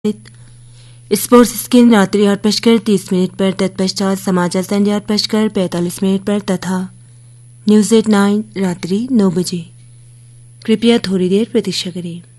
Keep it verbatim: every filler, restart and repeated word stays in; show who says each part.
Speaker 1: Sports screen रात्रि आठ बजकर तीस मिनट पर, तत्पश्चात समाचार संध्या आठ बजकर पैंतालीस मिनट पर तथा न्यूज एट नाइन रात्रि नौ बजे। कृपया थोड़ी देर प्रतीक्षा करें।